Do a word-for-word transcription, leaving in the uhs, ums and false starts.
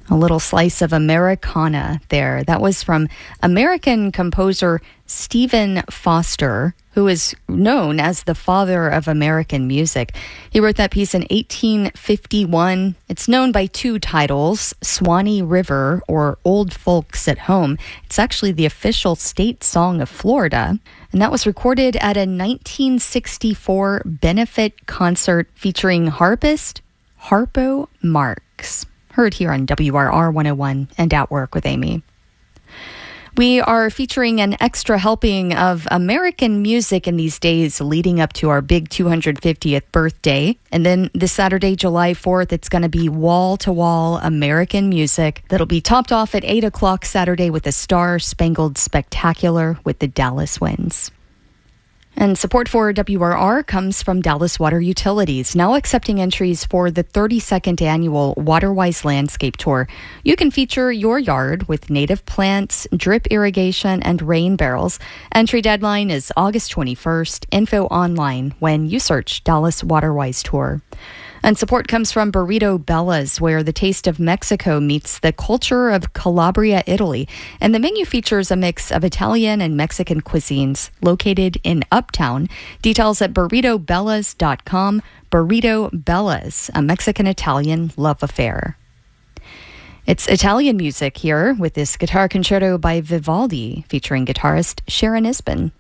A little slice of Americana there. That was from American composer Stephen Foster, who is known as the father of American music. He wrote that piece in eighteen fifty-one. It's known by two titles, Swanee River or Old Folks at Home. It's actually the official state song of Florida. And that was recorded at a nineteen sixty-four benefit concert featuring harpist Harpo Marx. Heard here on W R R one oh one and At Work with Amy. We are featuring an extra helping of American music in these days leading up to our big two hundred fiftieth birthday. And then this Saturday, July fourth, it's going to be wall-to-wall American music that'll be topped off at eight o'clock Saturday with a Star-Spangled Spectacular with the Dallas Winds. And support for W R R comes from Dallas Water Utilities, now accepting entries for the thirty-second annual Waterwise Landscape Tour. You can feature your yard with native plants, drip irrigation, and rain barrels. Entry deadline is August twenty-first. Info online when you search Dallas Waterwise Tour. And support comes from Burrito Bella's, where the taste of Mexico meets the culture of Calabria, Italy. And the menu features a mix of Italian and Mexican cuisines located in Uptown. Details at burrito bellas dot com. Burrito Bella's, a Mexican-Italian love affair. It's Italian music here with this guitar concerto by Vivaldi featuring guitarist Sharon Isbin.